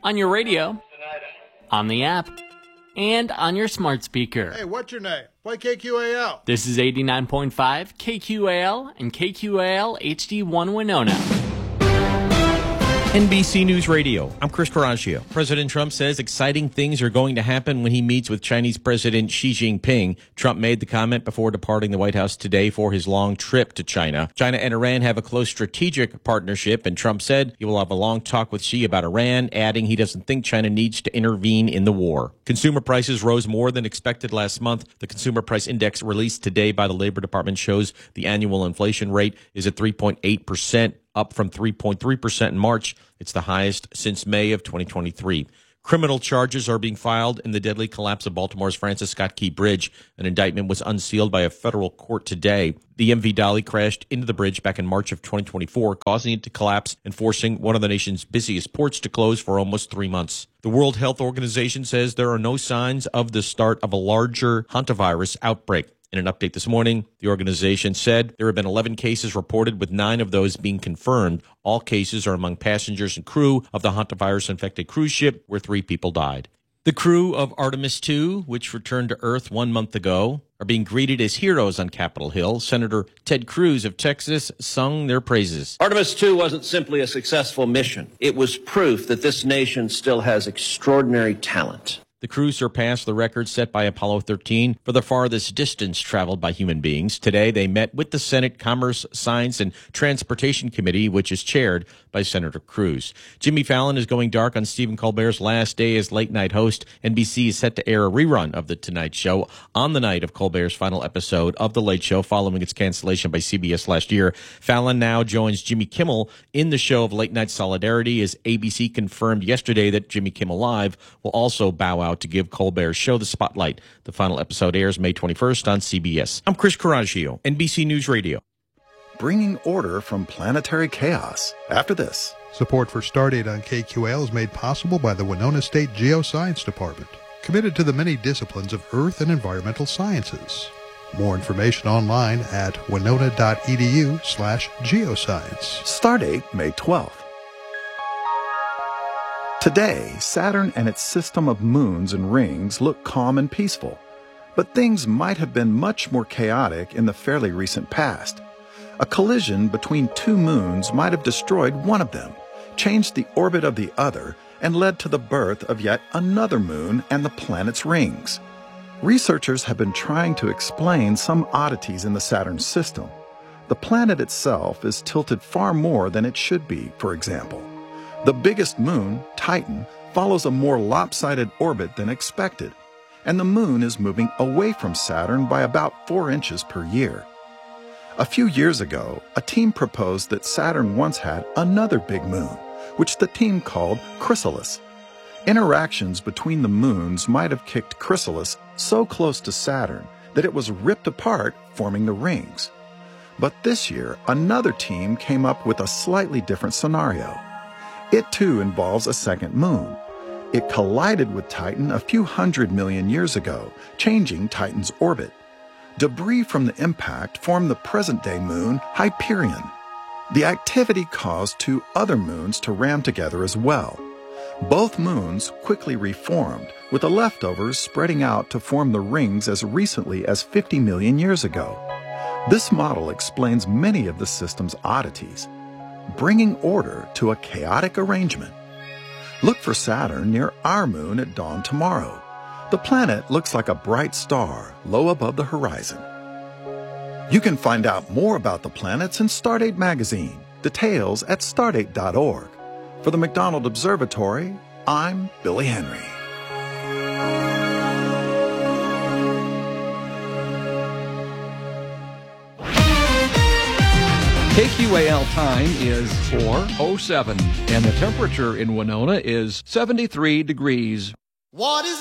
on your radio, on the app, and on your smart speaker. Hey, what's your name? Play KQAL. This is 89.5 KQAL and KQAL HD1 Winona. NBC News Radio. I'm Chris Coraggio. President Trump says exciting things are going to happen when he meets with Chinese President Xi Jinping. Trump made the comment before departing the White House today for his long trip to China. China and Iran have a close strategic partnership, and Trump said he will have a long talk with Xi about Iran, adding he doesn't think China needs to intervene in the war. Consumer prices rose more than expected last month. The Consumer Price Index released today by the Labor Department shows the annual inflation rate is at 3.8%. Up from 3.3% in March. It's the highest since May of 2023. Criminal charges are being filed in the deadly collapse of Baltimore's Francis Scott Key Bridge. An indictment was unsealed by a federal court today. The MV Dolly crashed into the bridge back in March of 2024, causing it to collapse and forcing one of the nation's busiest ports to close for almost 3 months. The World Health Organization says there are no signs of the start of a larger hantavirus outbreak. In an update this morning, the organization said there have been 11 cases reported, with 9 of those being confirmed. All cases are among passengers and crew of the hantavirus-infected cruise ship, where 3 people died. The crew of Artemis II, which returned to Earth 1 month ago, are being greeted as heroes on Capitol Hill. Senator Ted Cruz of Texas sung their praises. Artemis II wasn't simply a successful mission. It was proof that this nation still has extraordinary talent. The crew surpassed the record set by Apollo 13 for the farthest distance traveled by human beings. Today, they met with the Senate Commerce, Science, and Transportation Committee, which is chaired by Senator Cruz. Jimmy Fallon is going dark on Stephen Colbert's last day as late-night host. NBC is set to air a rerun of The Tonight Show on the night of Colbert's final episode of The Late Show following its cancellation by CBS last year. Fallon now joins Jimmy Kimmel in the show of late-night solidarity, as ABC confirmed yesterday that Jimmy Kimmel Live will also bow out to give Colbert's show the spotlight. The final episode airs May 21st on CBS. I'm Chris Coraggio, NBC News Radio. Bringing order from planetary chaos. After this. Support for Stardate on KQAL is made possible by the Winona State Geoscience Department, committed to the many disciplines of earth and environmental sciences. More information online at winona.edu/geoscience. Stardate May 12th. Today, Saturn and its system of moons and rings look calm and peaceful, but things might have been much more chaotic in the fairly recent past. A collision between 2 moons might have destroyed one of them, changed the orbit of the other, and led to the birth of yet another moon and the planet's rings. Researchers have been trying to explain some oddities in the Saturn system. The planet itself is tilted far more than it should be, for example. The biggest moon, Titan, follows a more lopsided orbit than expected, and the moon is moving away from Saturn by about 4 inches per year. A few years ago, a team proposed that Saturn once had another big moon, which the team called Chrysalis. Interactions between the moons might have kicked Chrysalis so close to Saturn that it was ripped apart, forming the rings. But this year, another team came up with a slightly different scenario. It too involves a second moon. It collided with Titan a few 100 million years ago, changing Titan's orbit. Debris from the impact formed the present-day moon Hyperion. The activity caused 2 other moons to ram together as well. Both moons quickly reformed, with the leftovers spreading out to form the rings as recently as 50 million years ago. This model explains many of the system's oddities, bringing order to a chaotic arrangement. Look for Saturn near our moon at dawn tomorrow. The planet looks like a bright star low above the horizon. You can find out more about the planets in Stardate magazine. Details at stardate.org. For the McDonald Observatory, I'm Billy Henry. KQAL time is 4:07, and the temperature in Winona is 73 degrees. What is